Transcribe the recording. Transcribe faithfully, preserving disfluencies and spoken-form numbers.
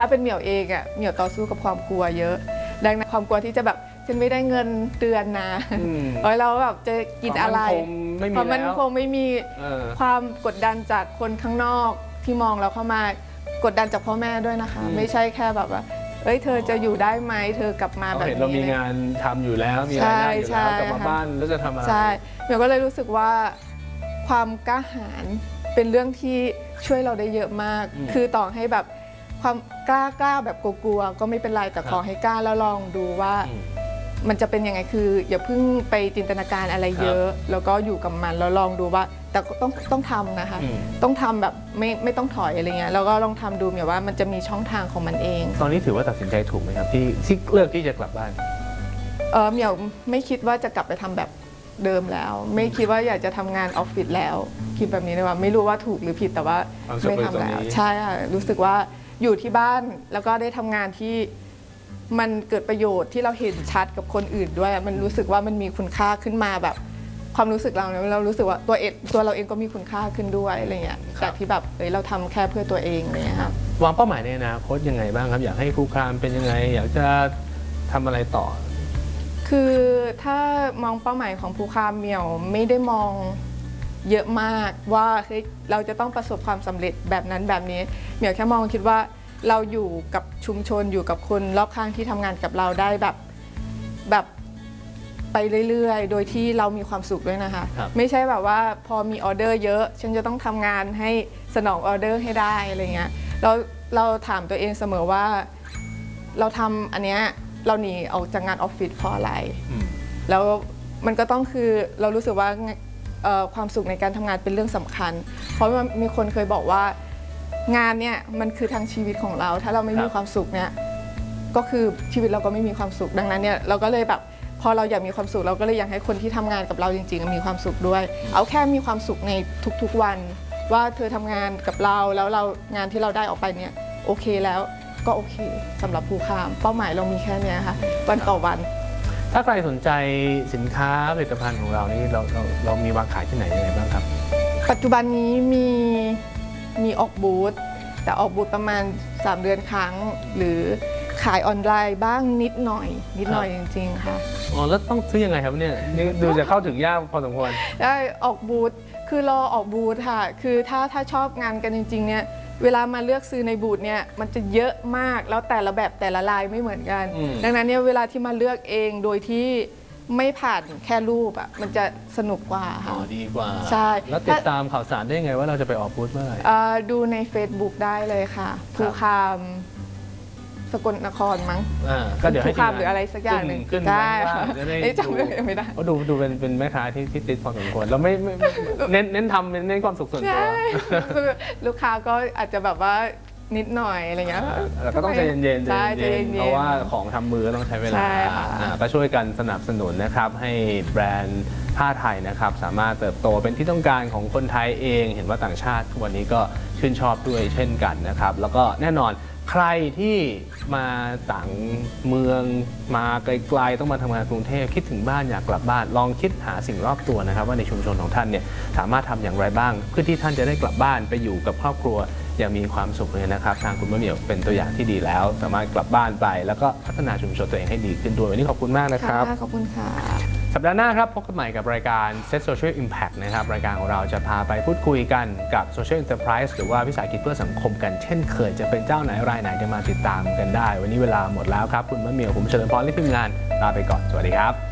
ถ้าเป็นเหมียวเองอ่ะเหมียวต่อสู้กับความกลัวเยอะดังนั้นความกลัวที่จะแบบฉันไม่ได้เงินเดือนนะเอ้ยเราแบบจะกินอะไรความมั่นคงไม่มีความกดดันจากคนข้างนอกที่มองเราเข้ามากดดันจากพ่อแม่ด้วยนะคะไม่ใช่แค่แบบว่าเอ้ยเธอจะอยู่ได้ไหมเธอกลับมาแบบนี้เห็นเรามีงานทำอยู่แล้วมีรายได้อยู่แล้วกลับมาบ้านแล้วจะทำอะไรใช่เหมียวก็เลยรู้สึกว่าความกล้าหาญเป็นเรื่องที่ช่วยเราได้เยอะมากคือต่อให้แบบความกล้ากล้าแบบกลัวๆก็ไม่เป็นไรแต่ขอให้กล้าแล้วลองดูว่ามันจะเป็นยังไงคืออย่าเพิ่งไปจินตนาการอะไรเยอะแล้วก็อยู่กับมันแล้วลองดูว่าแต่ต้องต้องทำนะคะต้องทำแบบไม่ไม่ต้องถอยอะไรเงี้ยแล้วก็ลองทำดูแบบว่ามันจะมีช่องทางของมันเองตอนนี้ถือว่าตัดสินใจถูกไหมครับที่ที่เลือกที่จะกลับบ้านเออเหมียวไม่คิดว่าจะกลับไปทำแบบเดิมแล้วไม่คิดว่าอยากจะทำงานออฟฟิศแล้วคิดแบบนี้เลยว่าไม่รู้ว่าถูกหรือผิดแต่ว่าไม่ทำแล้วใช่ค่ะรู้สึกว่าอยู่ที่บ้านแล้วก็ได้ทำงานที่มันเกิดประโยชน์ที่เราเห็นชัดกับคนอื่นด้วยมันรู้สึกว่ามันมีคุณค่าขึ้นมาแบบความรู้สึกเราเนี่ยเรารู้สึกว่าตัวเองตัวเราเองก็มีคุณค่าขึ้นด้วยอะไรเงี้ยจากที่แบบเอ้ยเราทำแค่เพื่อตัวเองเลยครับวางเป้าหมายในอนาคตยังไงบ้างครับอยากให้ครูครามเป็นยังไงอยากจะทำอะไรต่อคือถ้ามองเป้าหมายของภูคามเหมียวไม่ได้มองเยอะมากว่าเฮ้ยเราจะต้องประสบความสำเร็จแบบนั้นแบบนี้เหมียวแค่มองคิดว่าเราอยู่กับชุมชนอยู่กับคนรอบข้างที่ทำงานกับเราได้แบบแบบไปเรื่อยๆโดยที่เรามีความสุขด้วยนะคะไม่ใช่แบบว่าพอมีออเดอร์เยอะฉันจะต้องทำงานให้สนองออเดอร์ให้ได้อะไรเงี้ยเราเราถามตัวเองเสมอว่าเราทำอันเนี้ยเราหนีออกจากงานออฟฟิศเพราะอะไรแล้วมันก็ต้องคือเรารู้สึกว่าความสุขในการทำงานเป็นเรื่องสำคัญเพราะว่ามีคนเคยบอกว่างานเนี่ยมันคือทางชีวิตของเราถ้าเราไม่มีความสุขเนี่ยก็คือชีวิตเราก็ไม่มีความสุขดังนั้นเนี่ยเราก็เลยแบบพอเราอยากมีความสุขเราก็เลยอยากให้คนที่ทำงานกับเราจริงๆมีความสุขด้วยเอาแค่มีความสุขในทุกๆวันว่าเธอทำงานกับเราแล้วเรางานที่เราได้ออกไปเนี่ยโอเคแล้วก็โอเคสำหรับภูคามเป้าหมายเรามีแค่นี้ค่ะวันต่อวันถ้าใครสนใจสินค้าผลิตภัณฑ์ของเรานี่เราเราเรามีวางขายที่ไหนยังไงบ้างครับปัจจุบันนี้มีมีออกบูธแต่ออกบูธประมาณสามเดือนครั้งหรือขายออนไลน์บ้างนิดหน่อยนิดหน่อยจริงๆค่ะอ๋อแล้วต้องซื้อยังไงครับเนี่ยดูจะเข้าถึงยากพอสมควรได้ออกบูธคือรอออกบูธค่ะคือถ้าถ้าชอบงานกันจริงๆเนี่ยเวลามาเลือกซื้อในบูธเนี่ยมันจะเยอะมากแล้วแต่ละแบบแต่ละลายไม่เหมือนกันดังนั้นเนี่ยเวลาที่มาเลือกเองโดยที่ไม่ผ่านแค่รูปอ่ะมันจะสนุกกว่าค่ะอ๋อดีกว่าใช่แล้วติดตามข่าวสารได้ไงว่าเราจะไปออกบูธเมื่อไหร่ดูใน Facebook ได้เลยค่ะภูคามสกลนครมั้งก็เดี๋ยวให้ภูคามหรืออะไรสักอย่างหนึ่งขึ้นได้จะได้จำไม่ได้ดูดูเป็นเป็นแม่ค้าที่ที่ติดพอสมควรเราไม่เน้นเน้นทำเน้นความสุขส่วนตัวลูกค้าก็อาจจะแบบว่านิดหน่อยอะไรเงี้ยแล้วก็ต้องใจเย็นๆเพราะว่าของทำมือต้องใช้เวลาก็ช่วยกันสนับสนุนนะครับให้แบรนด์ผ้าไทยนะครับสามารถเติบโตเป็นที่ต้องการของคนไทยเองเห็นว่าต่างชาติวันนี้ก็ชื่นชอบด้วยเช่นกันนะครับแล้วก็แน่นอนใครที่มาต่างเมืองมาไกลๆต้องมาทำงานกรุงเทพคิดถึงบ้านอยากกลับบ้านลองคิดหาสิ่งรอบตัวนะครับว่าในชุมชนของท่านเนี่ยสามารถทำอย่างไรบ้างเพื่อที่ท่านจะได้กลับบ้านไปอยู่กับครอบครัวอย่างมีความสุขเลยนะครับทางคุณมะเหมี่ยวเป็นตัวอย่างที่ดีแล้วสามารถกลับบ้านไปแล้วก็พัฒนาชุมชนตัวเองให้ดีขึ้นด้วยวันนี้ขอบคุณมากนะครับขอบคุณค่ะสัปดาห์หน้าครับพบกันใหม่กับรายการ Set Social Impact นะครับรายการของเราจะพาไปพูดคุยกันกับ Social Enterprise หรือว่าวิสาหกิจเพื่อสังคมกันเช่นเคยจะเป็นเจ้าไหนรายไหนจะมาติดตามกันได้วันนี้เวลาหมดแล้วครับคุณมะเหมี่ยวผมเฉลิมพรและทีมงานลาไปก่อนสวัสดีครับ